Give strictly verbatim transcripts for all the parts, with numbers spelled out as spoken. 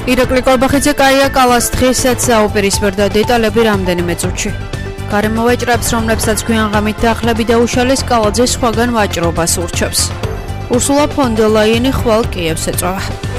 ირაკლი კორბახიძე კაია კალას დღესაც საუპირისპირდა დეტალები რამდენიმე წუთში. გარემო ვაჭრებს, რომლებსაც გვიან ღამით დახლები დაუშალეს, კალაძე სხვაგან ვაჭრობას ურჩევს. ურსულა ფონ დერ ლაიენი ხვალ კიევს ეწვა.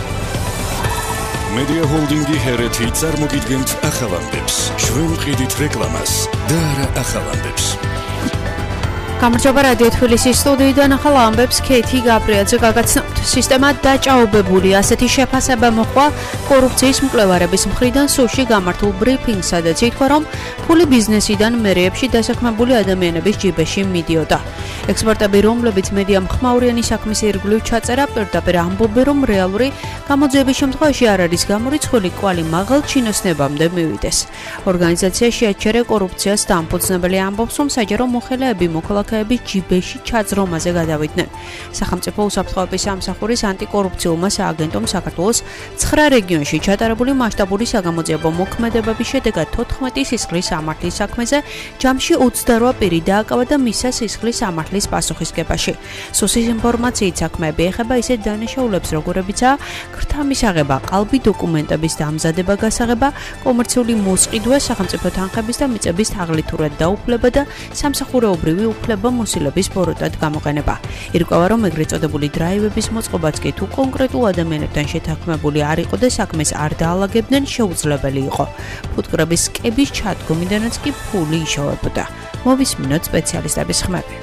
მედია ჰოლდინგი ჰერეთი წარმოგიდგენთ ახალამდებს. ჩვენ ვყიდით რეკლამას და არა ახალამდებს. გამარჯობა რადიო თბილისის სტუდიიდან ახალ ამბებს ქეთი გაბრიაძე გაგაცნობთ. სისტემა დაჭაობებულია, ასეთი შეფასება მოხდა კორუფციის მკვლევარების მხრიდან სულში გამართულ ბრიფინგს, სადაც ითქვა, რომ ფული ბიზნესიდან მერეებში დასაქმებული ადამიანების ჯიბეში მიდიოდა. ექსპერტები, რომლებიც მედია მხმაურიანი საქმის ირგვლივ ჩაწერა, პირდაპირ ამბობენ, რომ რეალური გამოძიების შემთხვევაში არ არის გამორიცხული კვალი მაღალ ჩინოსნებამდე მივიდეს. ორგანიზაცია შეაჩერე კორუფციას დამფუძნებელი ამბობს, რომ საჯარო მოხელეები მოქალაქეების ჯიბეში ჩაძრომაზე გადავიდნენ. სახელმწიფო უსაფრთხოების სამსახურის ანტიკორუფციულმა სააგენტომ საქართველოს ცხრა რეგიონში ჩატარებული მასშტაბური საგამოძიებო მოქმედებების შედეგად თოთხმეტი სისხლის სამართლის საქმეზე ჯამში ოცდარვა პირი დააკავა და მისცა სისხლის სამართლის პასუხისგებაში. სუსის ინფორმაციით საქმეები ეხება ისეთ დანაშაულებს, როგორებიცაა ქრთა მისაღება, ყალბი დოკუმენტების დამზადება, გასაღება, კომერციული მოსყიდვა, სახელმწიფო თანხების და მიწების თაღლითურად დაუფლება და სამსახურეობრივი უფლება მოსილების ბოროტად გამოყენება. ირკვევა, რომ ეგრეთ წოდებული დრაივების მოწყობაც კი თუ კონკრეტულ ადამიანებთან შეთანხმებული არ იყო და საქმეს არ დაალაგებდნენ, შეუძლებელი იყო. ფუტკრების სკების ჩადგომიდანაც კი ფული იშოვებოდა. მოვისმინოთ სპეციალისტების ხმები.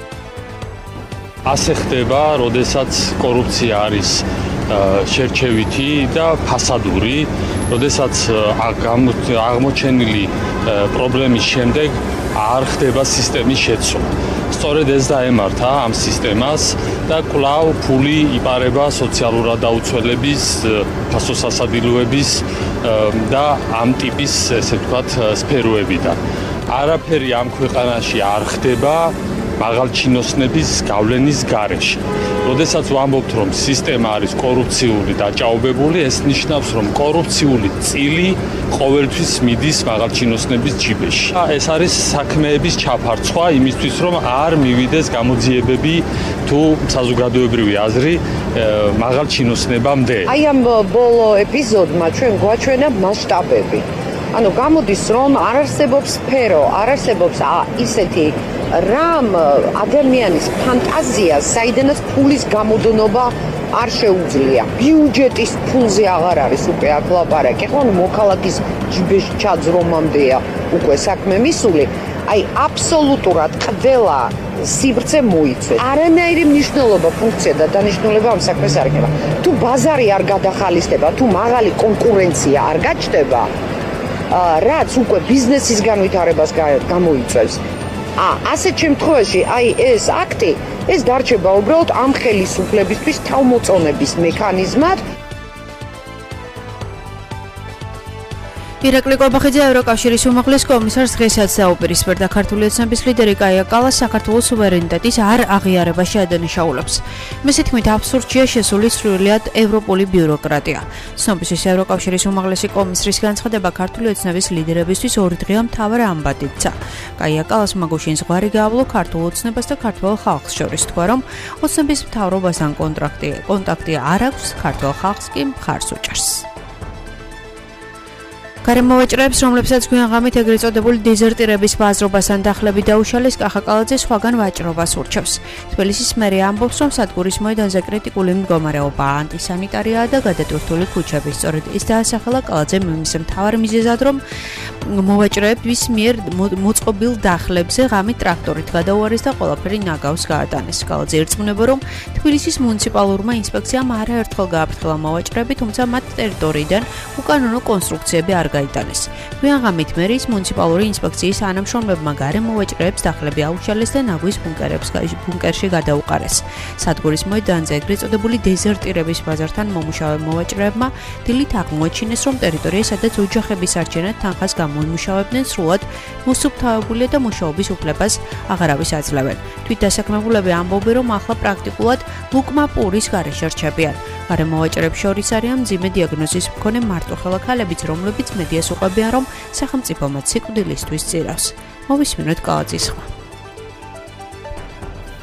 ასე ხდება, როდესაც კორუფცია არის შერჩევითი და ფასადური, როდესაც აღმოჩენილი პრობლემის შემდეგ არ ხდება სისტემის შეცვლა. სწორედ ეს დაემართა ამ სისტემას და კვლავ ფული იპარება სოციალურად დაუცველების, ფასოსასადილოების და ამ ტიპის, ესე ვთქვათ, სფეროებიდან. არაფერი ამ ქვეყანაში არ ხდება მაღალჩინოსნების გავლენის გარეშე. როდესაც ვამბობთ, რომ სისტემა არის კორუფციული და დაჭაობებული, ეს ნიშნავს, რომ კორუფციული წილი ყოველთვის მიდის მაღალჩინოსნების ჯიბეში. ეს არის საქმეების ჩაფარცხვა იმისთვის, რომ არ მივიდეს გამოძიებები თუ საზოგადოებრივი აზრი მაღალჩინოსნებამდე. აი ამ ბოლო ეპიზოდმა ჩვენ გვაჩვენა მასშტაბები. ანუ გამოდის, რომ არ არსებობს სფერო, არ არსებობს ისეთი რამ ადამიანის ფანტაზიას, საიდანაც ფულის გამოდნობა არ შეუძლია. ბიუჯეტის ფულზე აღარ არის უკვე აქ ლაპარაკი. ხო, მოქალაქის ჯიბეში ჩაძრომამდეა უკვე საქმე მისული. აი აბსოლუტურად ყველა სივრცე მოიცვეს. არანაირი მნიშვნელობა, ფუნქცია და დანიშნულება ამ საქმეს არ ექნება. თუ ბაზარი არ გადახალისდება, თუ მაღალი კონკურენცია არ გაჩნდება, რაც უკვე ბიზნესის განვითარებას გამოიწვევს. ა ასეთ შემთხვევაში აი ეს აქტი ეს დარჩება უბრალოდ ამ ხელისუფლებისთვის თავმოწონების მექანიზმად. ირაკლი კორბახიძე ევროკავშირის უმაღლეს კომისარს დღესაც საუპირისპირდა. ქართული ოცნების ლიდერი კაია კალას საქართველოს სუვერენიტეტის არ აღიარებაში ადანაშაულებს. მისი თქმით, აბსურდშია შესული სრულიად ევროპული ბიუროკრატია. ცნობისთვის ევროკავშირის უმაღლესი კომისრის განცხადება ქართული ოცნების ლიდერებისთვის ორი დღეა მთავარ ამბად იქცა. კაია კალას მაგუშინ ზღვარი გაავლო ქართულ ოცნებას და ქართველ ხალხს შორის, თქვა, რომ ოცნების მთავრობასთან კონტრაქტი კონტაქტი არ აქვს, ქართულ ხალხს კი მხარს უჭერს. გარემო ვაჭრებს, რომლებსაც გვიან ღამით ეგრეთ წოდებული დეზერტირების ბაზრობასთან დახლები დაუშალეს, კახა კალაძე სხვაგან ვაჭრობას ურჩევს. თბილისის მერია ამბობს, რომ სადგურის მოედანზე კრიტიკული მდგომარეობა, ანტისანიტარიაა და გადატვირთული ქუჩები. სწორედ ეს დაასახელა კალაძემ იმის მთავარ მიზეზად, რომ მოვაჭრეების მიერ მოწყობილ დახლებზე ღამით ტრაქტორით გადაუარეს და ყველაფერი ნაგავს გაატანეს. კალაძე ირწმუნება, რომ თბილისის მუნიციპალურმა ინსპექციამ არაერთხელ გააფრთხილა მოვაჭრეები, თუმცა მათ ტერიტორიიდან უკანონო კონსტრუქციები არ გაიტანეს. გვიან ღამით მერიის მუნიციპალური ინსპექციის თანამშრომლებმა გარემო ვაჭრეებს დახლები აუშალეს და ნაგვის ბუნკერებს ბუნკერში გადაუყარეს. სადგურის მოედანზე ეგრეთ წოდებული დეზერტირების ბაზართან მომუშავე მოვაჭრეებმა დილით აღმოაჩინეს, რომ ტერიტორია, სადაც ოჯახების არჩენად თანხას გამოიმუშავებდნენ, სრულად მოსუფთავებულია და მუშაობის უფლებას აღარავის აძლევენ. თვით დასაქმებულები ამბობენ, რომ ახლა პრაქტიკულად ლუკმა პურის გარეშე რჩებიან. გარემო ვაჭრეებს შორის არიან მძიმე დიაგნოზის მქონე მარტოხელა ქალებიც, რომლებიც მედიას უყვებიან, რომ სახელმწიფო მათ სიკვდილისთვის წირავს. მოვისმინოთ კალაძის ხმა.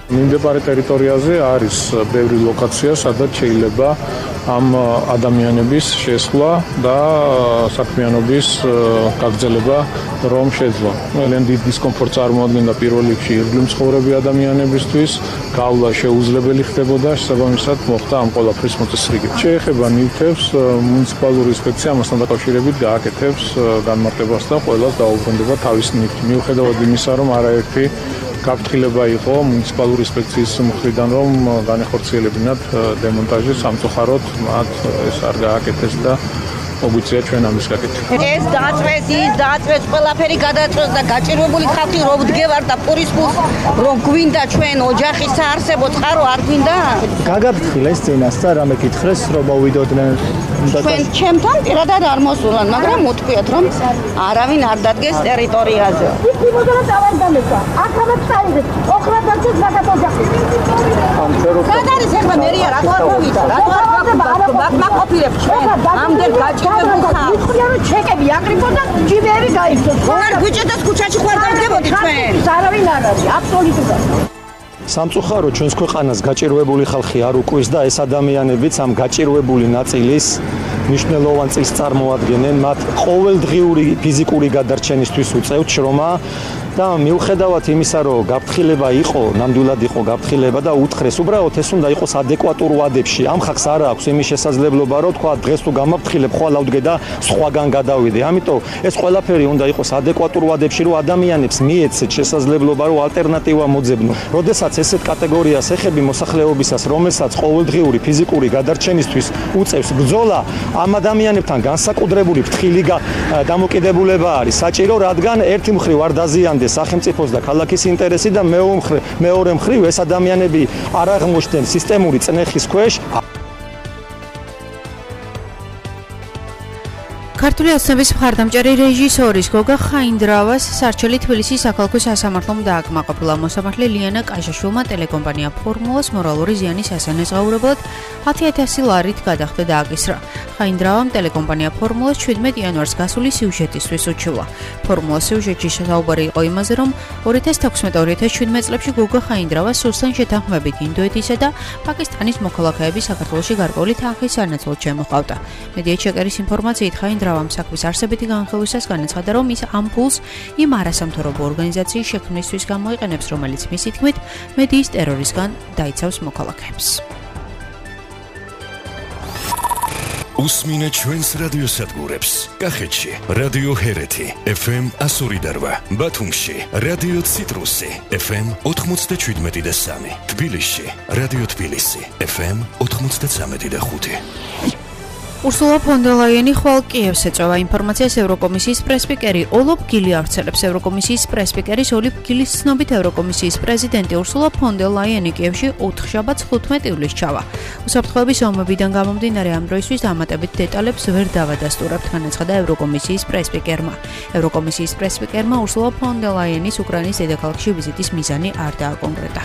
მიმდებარე ტერიტორიაზე არის ბევრი ლოკაცია, სადაც შეიძლება ამ ადამიანების შესვლა და საქმიანობის გაგრძელება რომ შეძლო. ძალიან დიდ დისკომფორტს წარმოადგენდა პირველ რიგში ირგვლივ მცხოვრები ადამიანებისთვის, გავლა შეუძლებელი ხდებოდა, შესაბამისად მოხდა ამ ყველაფრის მოწესრიგება. შეეხება ნივთებს, მუნიციპალური ინსპექცია ამასთან დაკავშირებით გააკეთებს განმარტებას და ყველას დაუბრუნდება თავის ნივთი. მიუხედავად იმისა, რომ არაერთი გაფრთხილება იყო მუნიციპალური ინსპექციის მხრიდან, რომ განეხორციელებინათ დემონტაჟი, სამწუხაროდ მათ ეს არ გააკეთეს და მოგვიწია ჩვენ ამის გაკეთება. ეს დააწვეს, ის დააწვეს, ყველაფერი გადაწვეს და გაჭირვებული ხალხი რომ დგევარ და პურის ფულს რომ გვინდა ჩვენ ოჯახის საარსებო წყარო არ გვინდა? გაგაფრთხილეს წინასწარ რამე კითხრეს რომ მოვიდოდნენ. ჩვენ ჩემთან პირადად არ მოსულან, მაგრამ უთქვიათ რომ არავინ არ დადგეს ტერიტორიაზე. სად არის ახლა მერია რატო არ მოვიდა? რატო არ მაკმაყოფილებ ჩვენ? ამდენ გაჭირებულ ხალხს. ვიყრიან რომ ჩეკები აკრიფო და ჯიბეები გაიწოს. არ გვიჭედათ ქუჩაში ხوار დავდებოდი ჩვენ. არავინ არ არის, აბსოლუტურად. სამწუხაროდ ჩვენს ქვეყანას გაჭირვებული ხალხი არ უკვის და ეს ადამიანებიც ამ გაჭირვებული ნაწილის მნიშვნელოვან წილს წარმოადგენენ. მათ ყოველდღიური ფიზიკური გადარჩენისთვის უწევთ შრომა და მიუხედავად იმისა, რომ გაფრთხილება იყო, ნამდვილად იყო გაფრთხილება და უთხრეს, უბრალოდ ეს უნდა იყოს ადეკვატურ ვადებში. ამ ხალხს არ აქვს იმის შესაძლებლობა, რომ თქვა დღეს თუ გამაფრთხილებ, ხვალ ავდგე და სხვაგან გადავიდე. ამიტომ ეს ყველაფერი უნდა იყოს ადეკვატურ ვადებში, რომ ადამიანებს მიეცეთ შესაძლებლობა, რომ ალტერნატივა მოძებნონ. როდესაც ესეთ კატეგორიას ეხები მოსახლეობისას, რომელსაც ყოველდღიური ფიზიკური გადარჩენისთვის უწევს ბრძოლა, ამ ადამიანებთან განსაკუთრებული ფრთხილი დამოკიდებულება არის საჭირო, რადგან ერთი მხრივ არ დაზიანდეს სახელმწიფოს და ქალაქის ინტერესი და მეორე მხრივ ეს ადამიანები არ აღმოჩნდნენ სისტემური წნეხის ქვეშ. ქართული ოცნების მხარდამჭერი რეჟისორის გოგა ხაინდრავას სარჩელი თბილისის საქალაქო სასამართლომ დააკმაყოფილა. მოსამართლე ლიანა კაჟაშვილმა ტელეკომპანია ფორმულას მორალური ზიანის ასანაზღაურებლად ათი ათასი ლარით გადახდა და აკისრა. ხაინდრავამ ტელეკომპანია ფორმულას ჩვიდმეტ იანვარს გასული სიუჟეტისთვის უჩივლა. ფორმულას სიუჟეტში საუბარი იყო იმაზე, რომ ორი ათას თექვსმეტ ორი ათას შვიდმეტ წლებში გოგა ხაინდრავა სულთან შეთანხმებით ინდოეთისა და პაკისტანის მოქალაქეები საქართველოში გარკვეული თანხის სანაცვლოდ შემოჰყავდა. მედია ჩეკერის ინფორმაციით ხაინდრავა ამ საქმის არსებითი განხილვისას განაცხადა, რომ ის ამ ფულს იმ არასამთავრობო ორგანიზაციის შექმნისთვის გამოიყენებს, რომელიც მისი თქმით მედიის ტერორისგან დაიცავს მოქალაქეებს. უსმინე ჩვენს რადიოსადგურებს. კახეთში რადიო ჰერეთი ეფ ემ ასორი და რვა, ბათუმში რადიო ციტრუსი ეფ ემ ოთხმოცდაშვიდმეტი და სამი, თბილისში რადიო თბილისი ეფ ემ ოთხმოცდაცამეტი და ხუთი. Ursula von der Leyen ხვალ კიევს ეწევა ინფორმაციას ევროკომისიის პრესპიკერი ოლოფ გილი ავრცელებს. ევროკომისიის პრესპიკერის ოლოფ გილის ცნობით ევროკომისიის პრეზიდენტი Ursula von der Leyen კიევში ოთხშაბათს ხუთმეტ ივლისს ჩავა. უსაფრთხოების ომებიდან გამომდინარე ამ დროისთვის დამატებით დეტალებს ვერ დავადასტურებთ, განაცხადა ევროკომისიის პრესპიკერმა. ევროკომისიის პრესპიკერმა Ursula von der Leyenis უკრაინის დედაქალაქში ვიზიტის მიზანი არ დააკონკრეტა.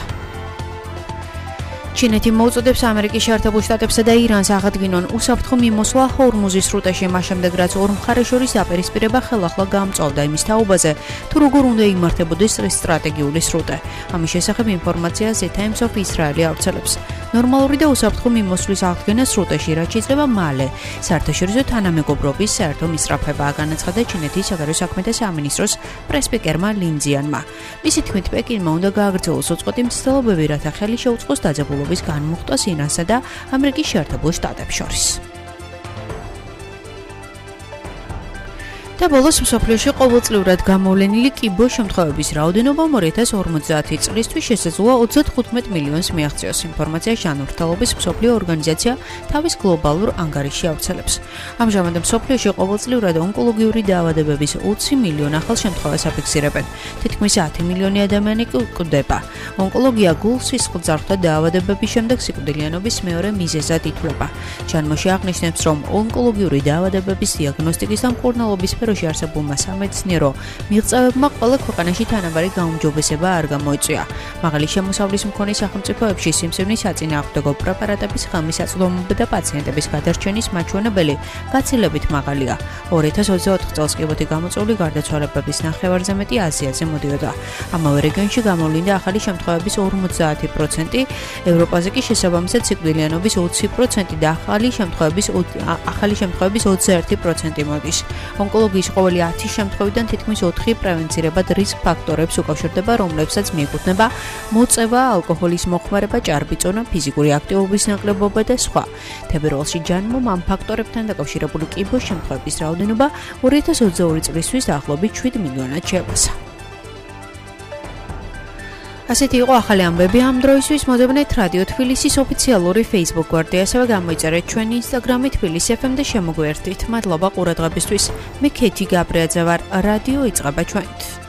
ჩინეთი მოუწოდებს ამერიკის შეერთებულ შტატებსა და ირანს აღადგინონ უსაფრთხო მიმოსვლა ჰორმუზის სრუტეში, მას შემდეგ რაც ორ მხარეს შორის დაპირისპირება ხელახლა გამწვავდა იმის თაობაზე, თუ როგორ უნდა იმართებოდეს სტრატეგიული სრუტე. ამის შესახებ ინფორმაციას The Times of Israel ავრცელებს. ნორმალური და უსაფრთხო მიმოსვლის აღდგენა სრუტეში, რაც შეიძლება მალე საერთაშორისო თანამეგობრობის საერთო მისწრაფებაა, განაცხადა ჩინეთის საგარეო საქმეთა სამინისტროს პრესპიკერმა ლინ ძიანმა. მისი თქმით, პეკინმა უნდა გააგრძელოს უწყვეტი მცდელობები, რათა ხელი შეუწყოს დაძაბულობას განმუხტოს ირანსა და ამერიკის შეერთებულ შტატებს შორის. და ბოლოს მსოფლიოში ყოველწლიურად გამოვლენილი კიბო შემთხვევების რაოდენობა ორი ათას ორმოცდაათი წლისთვის შესაძლოა ოცდათხუთმეტ მილიონს მიაღწიოს. ინფორმაცია ჟანრთელობის მსოფლიო ორგანიზაცია თავის გლობალურ ანგარიშში ავრცელებს. ამჟამად მსოფლიოში ყოველწლიურად ონკოლოგიური დაავადებების ოცი მილიონი ახალ შემთხვევას აფიქსირებენ. თითქმის ათი მილიონი ადამიანი კვდება. ონკოლოგია გულ-სისხლძარღვთა დაავადებების შემდეგ სიკვდილიანობის მეორე მიზეზად ითვლება. ჟანმოში აღნიშნებს, რომ ონკოლოგიური დაავადებების დიაგნოსტიკის და მკურნალობის სფეროში არსებულმა სამეცნიერო მიღწევებმა ყველა ქვეყანაში თანაბარი გაუმჯობესება არ გამოიწვია. მაღალი შემოსავლის მქონე სახელმწიფოებში სიმსივნის საწინააღმდეგო პრეპარატების ხელმისაწვდომობა და პაციენტების გადარჩენის მაჩვენებელი გაცილებით მაღალია. ორი ათას ოცდაოთხ წელს კიბოთი გამოწვეული გარდაცვალებების ნახევარზე მეტი აზიაზე მოდიოდა. ამავე რეგიონში გამოვლინდა ახალი შემთხვევების ორმოცდაათი პროცენტი, ევროპაზე კი შესაბამისად სიკვდილიანობის ოცი პროცენტი და ახალი შემთხვევების ახალი შემთხვევების ოცდაერთი პროცენტი მოდის. ონკოლოგიის ყოველი ათი შემთხვევიდან თითქმის ოთხი პრევენცირებად რისკ ფაქტორებს უკავშირდება, რომლებსაც მიეკუთვნება მოწევა, ალკოჰოლის მოხმარება, ჭარბიწონა, ფიზიკური აქტივობის ნაკლებობა და სხვა. თებერვალში ჯანმომ ამ ფაქტორებთან დაკავშირებული კიბოს შემთხვევების რაოდენობა ორი ათას ოცდაორი წლისთვის დაახლოებით შვიდ მილიონად შეაფასა. ასეთი იყო ახალი ამბები ამ დროისთვის. მოდებნეთ რადიო თბილისის ოფიციალური Facebook გვერდი, ასევე გამოიწერეთ ჩვენი Instagram-ი თბილისი ეფ ემ და შემოგვიერთდით. მადლობა ყურადღებისთვის. მე ქეთი გაბრიაძე ვარ. რადიო იწყება ჩვენით.